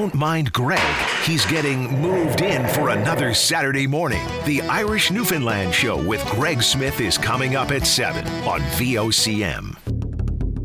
don't mind Greg. He's getting moved in for another Saturday morning. The Irish Newfoundland Show with Greg Smith is coming up at 7 on VOCM.